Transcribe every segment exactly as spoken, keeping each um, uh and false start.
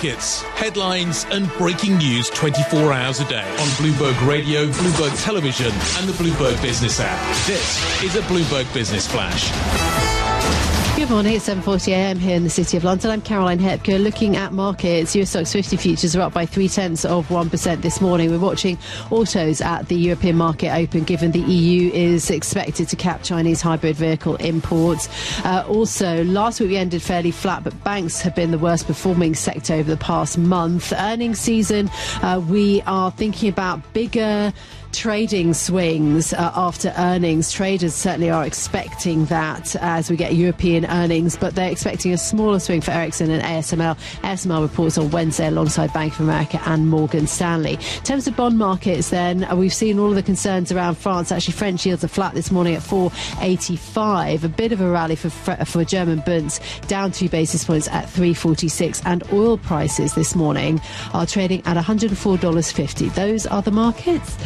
markets, headlines and breaking news twenty-four hours a day on Bloomberg Radio, Bloomberg Television and the Bloomberg Business app. This is a Bloomberg Business Flash. Good morning, it's seven forty a m here in the City of London. I'm Caroline Hepker. Looking at markets, U S Stocks fifty futures are up by three tenths of one percent this morning. We're watching autos at the European market open, given the E U is expected to cap Chinese hybrid vehicle imports. Uh, also, last week we ended fairly flat, but banks have been the worst performing sector over the past month. Earnings season, uh, we are thinking about bigger trading swings uh, after earnings. Traders certainly are expecting that as we get European earnings, but they're expecting a smaller swing for Ericsson and A S M L. A S M L reports on Wednesday alongside Bank of America and Morgan Stanley. In terms of bond markets then, uh, we've seen all of the concerns around France. Actually, French yields are flat this morning at four eighty-five. A bit of a rally for for German bunds, down two basis points at three forty-six. And oil prices this morning are trading at one hundred four dollars fifty. Those are the markets.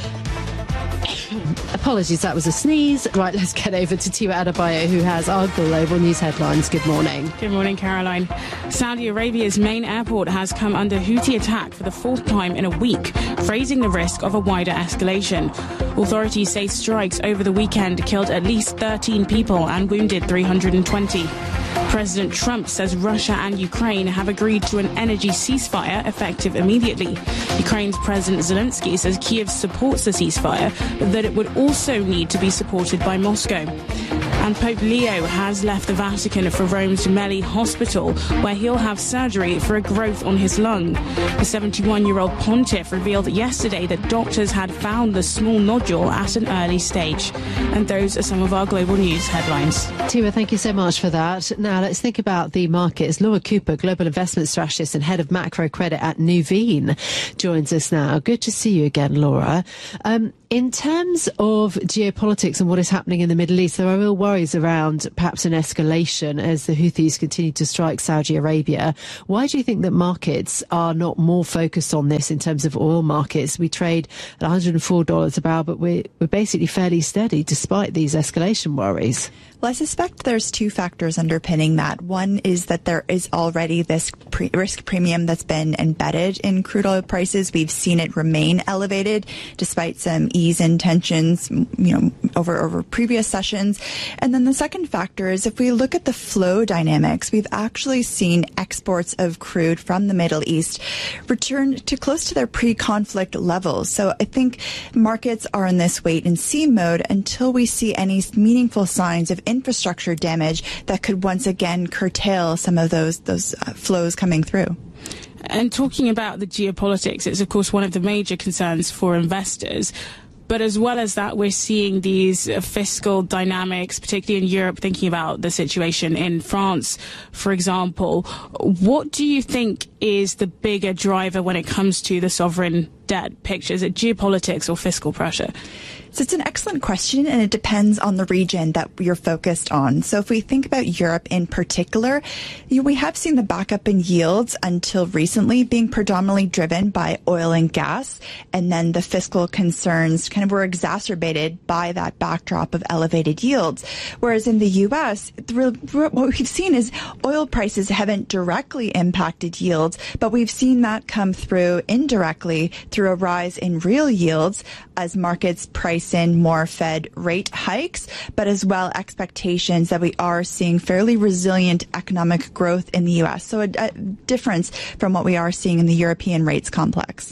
Apologies, that was a sneeze. Right, let's get over to Tiwa Adebayo, who has our global news headlines. Good morning. Good morning, Caroline. Saudi Arabia's main airport has come under Houthi attack for the fourth time in a week, raising the risk of a wider escalation. Authorities say strikes over the weekend killed at least thirteen people and wounded three hundred twenty. President Trump says Russia and Ukraine have agreed to an energy ceasefire effective immediately. Ukraine's President Zelensky says Kyiv supports the ceasefire, but that it would also need to be supported by Moscow. And Pope Leo has left the Vatican for Rome's Gemelli Hospital, where he'll have surgery for a growth on his lung. The seventy-one-year-old pontiff revealed yesterday that doctors had found the small nodule at an early stage. And those are some of our global news headlines. Tiwa, thank you so much for that. Now, let's think about the markets. Laura Cooper, Global Investment Strategist and Head of Macro Credit at Nuveen, joins us now. Good to see you again, Laura. Um, in terms of geopolitics and what is happening in the Middle East, there are real worries around perhaps an escalation as the Houthis continue to strike Saudi Arabia. Why do you think that markets are not more focused on this in terms of oil markets? We trade at one hundred four dollars a barrel, but we're, we're basically fairly steady despite these escalation worries. Well, I suspect there's two factors underpinning that. One is that there is already this pre- risk premium that's been embedded in crude oil prices. We've seen it remain elevated despite some ease in tensions, you know, over, over previous sessions. And then the second factor is if we look at the flow dynamics, we've actually seen exports of crude from the Middle East return to close to their pre-conflict levels. So I think markets are in this wait and see mode until we see any meaningful signs of infrastructure damage that could once again curtail some of those those uh, flows coming through. And talking about the geopolitics, it's of course one of the major concerns for investors. But as well as that, we're seeing these uh, fiscal dynamics, particularly in Europe, thinking about the situation in France, for example. What do you think is the bigger driver when it comes to the sovereign debt picture? Is it geopolitics or fiscal pressure? So it's an excellent question, and it depends on the region that you're focused on. So if we think about Europe in particular, you know, we have seen the backup in yields until recently being predominantly driven by oil and gas, and then the fiscal concerns kind of were exacerbated by that backdrop of elevated yields. Whereas in the U S, what we've seen is oil prices haven't directly impacted yields, but we've seen that come through indirectly through a rise in real yields as markets price in more Fed rate hikes, but as well expectations that we are seeing fairly resilient economic growth in the U S. So a, a difference from what we are seeing in the European rates complex.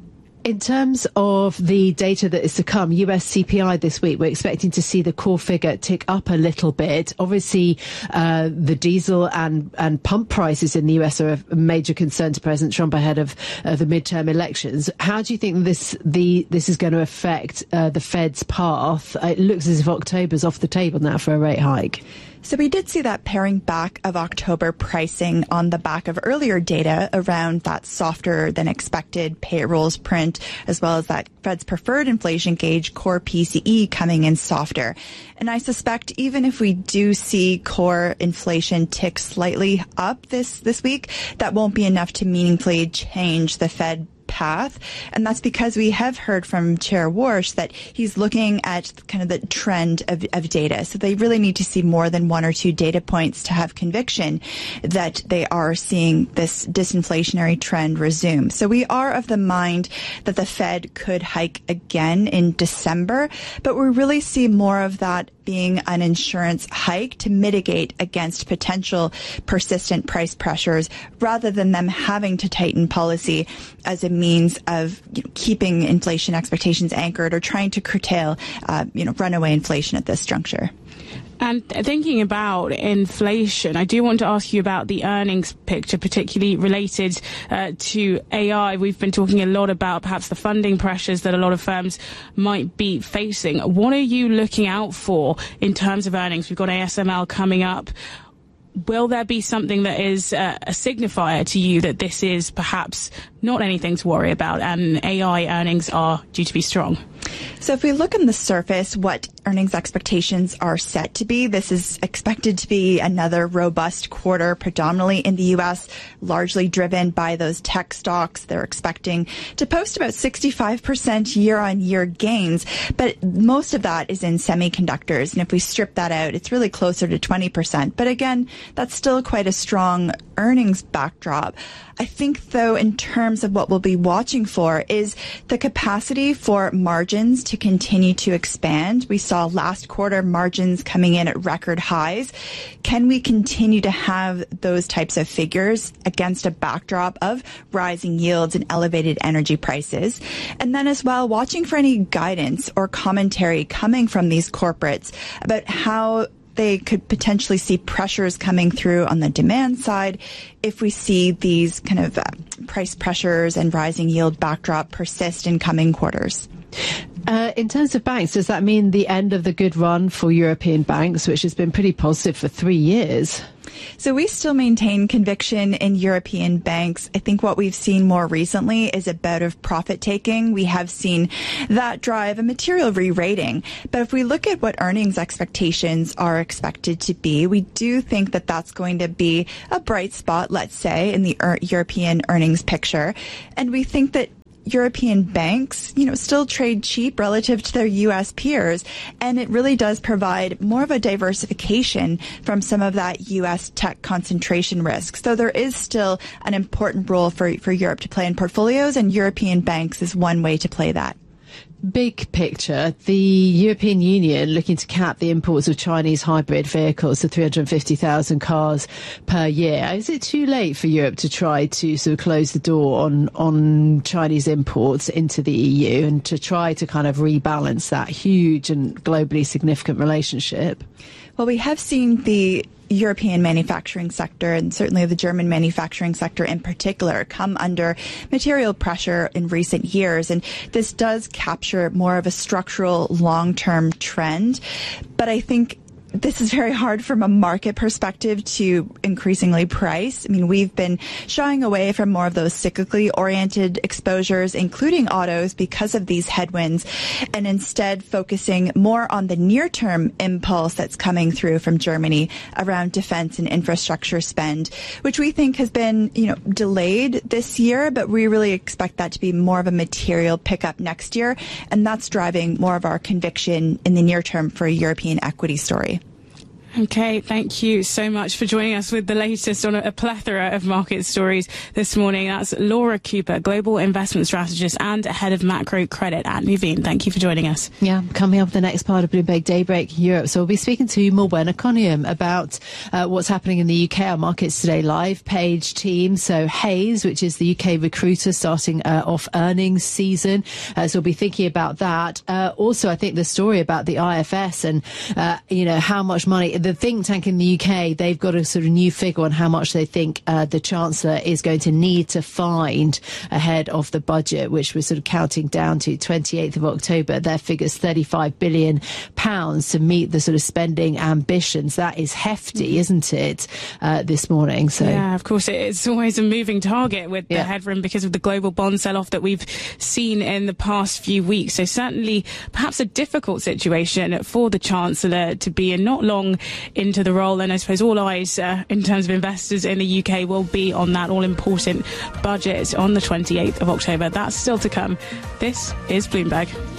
In terms of the data that is to come, U S C P I this week, we're expecting to see the core figure tick up a little bit. Obviously, uh, the diesel and, and pump prices in the U S are a major concern to President Trump ahead of uh, the midterm elections. How do you think this the this is going to affect uh, the Fed's path? It looks as if October's off the table now for a rate hike. So we did see that paring back of October pricing on the back of earlier data around that softer than expected payrolls print, as well as that Fed's preferred inflation gauge, core P C E, coming in softer. And I suspect even if we do see core inflation tick slightly up this, this week, that won't be enough to meaningfully change the Fed path. And that's because we have heard from Chair Warsh that he's looking at kind of the trend of, of data. So they really need to see more than one or two data points to have conviction that they are seeing this disinflationary trend resume. So we are of the mind that the Fed could hike again in December, but we really see more of that being an insurance hike to mitigate against potential persistent price pressures rather than them having to tighten policy as a means of you know, keeping inflation expectations anchored or trying to curtail uh, you know, runaway inflation at this juncture. And thinking about inflation, I do want to ask you about the earnings picture, particularly related uh, to A I. We've been talking a lot about perhaps the funding pressures that a lot of firms might be facing. What are you looking out for in terms of earnings? We've got A S M L coming up. Will there be something that is uh, a signifier to you that this is perhaps not anything to worry about and A I earnings are due to be strong? So if we look on the surface, what earnings expectations are set to be, this is expected to be another robust quarter, predominantly in the U S, largely driven by those tech stocks. They're expecting to post about sixty-five percent year-on-year gains, but most of that is in semiconductors. And if we strip that out, it's really closer to twenty percent. But again, that's still quite a strong earnings backdrop. I think, though, in terms of what we'll be watching for is the capacity for margins to continue to expand. We saw last quarter margins coming in at record highs. Can we continue to have those types of figures against a backdrop of rising yields and elevated energy prices? And then as well, watching for any guidance or commentary coming from these corporates about how they could potentially see pressures coming through on the demand side if we see these kind of uh, price pressures and rising yield backdrop persist in coming quarters. Uh, in terms of banks, does that mean the end of the good run for European banks, which has been pretty positive for three years? So we still maintain conviction in European banks. I think what we've seen more recently is a bout of profit taking. We have seen that drive a material re-rating. But if we look at what earnings expectations are expected to be, we do think that that's going to be a bright spot, let's say, in the er- European earnings picture. And we think that European banks, you know, still trade cheap relative to their U S peers. And it really does provide more of a diversification from some of that U S tech concentration risk. So there is still an important role for, for Europe to play in portfolios, and European banks is one way to play that. Big picture, the European Union looking to cap the imports of Chinese hybrid vehicles to three hundred fifty thousand cars per year. Is it too late for Europe to try to sort of close the door on, on Chinese imports into the E U and to try to kind of rebalance that huge and globally significant relationship? Well, we have seen the European manufacturing sector, and certainly the German manufacturing sector in particular, come under material pressure in recent years. And this does capture more of a structural long-term trend. But I think this is very hard from a market perspective to increasingly price. I mean, we've been shying away from more of those cyclically oriented exposures, including autos, because of these headwinds, and instead focusing more on the near-term impulse that's coming through from Germany around defense and infrastructure spend, which we think has been, you know, delayed this year, but we really expect that to be more of a material pickup next year. And that's driving more of our conviction in the near term for a European equity story. Okay, thank you so much for joining us with the latest on a, a plethora of market stories this morning. That's Laura Cooper, Global Investment Strategist and Head of Macro Credit at Nuveen. Thank you for joining us. Yeah, coming up the next part of Bloomberg Daybreak Europe. So we'll be speaking to Morwen Economium about uh, what's happening in the U K. Our markets today live page team. So Hays, which is the U K recruiter starting uh, off earnings season. Uh, so we'll be thinking about that. Uh, also, I think the story about the I F S and, uh, you know, how much money the think tank in the U K, they've got a sort of new figure on how much they think uh, the Chancellor is going to need to find ahead of the budget, which we're sort of counting down to twenty-eighth of October. Their figure's thirty-five billion pounds to meet the sort of spending ambitions. That is hefty, isn't it, uh, this morning? So yeah, of course, it's always a moving target with the yeah. headroom because of the global bond sell-off that we've seen in the past few weeks. So certainly perhaps a difficult situation for the Chancellor to be in. Not long into the role. And I suppose all eyes, uh, in terms of investors in the U K, will be on that all-important budget on the twenty-eighth of October. That's still to come. This is Bloomberg.